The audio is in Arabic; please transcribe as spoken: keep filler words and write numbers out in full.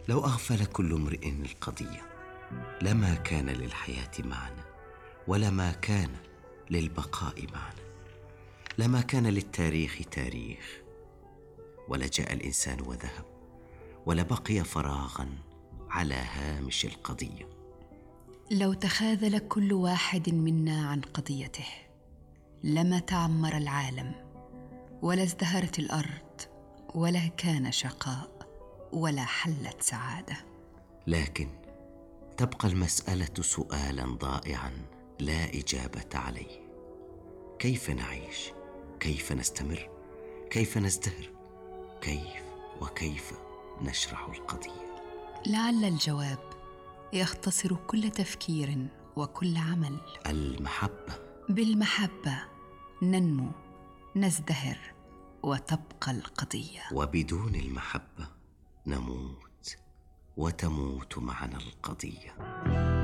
لو أغفل كل امرئ القضية لما كان للحياة معنى، ولما كان للبقاء معنى، لما كان للتاريخ تاريخ، ولجاء الإنسان وذهب، ولبقي فراغا على هامش القضية. لو تخاذل كل واحد منا عن قضيته لما تعمر العالم، ولا ازدهرت الأرض، ولا كان شقاء، ولا حلت سعادة. لكن تبقى المسألة سؤالا ضائعا لا إجابة عليه: كيف نعيش؟ كيف نستمر؟ كيف نزدهر؟ كيف وكيف نشرح القضية؟ لعل الجواب يختصر كل تفكير وكل عمل: المحبة. بالمحبة ننمو، نزدهر، وتبقى القضية. وبدون المحبة نموت، وتموت معنا القضية.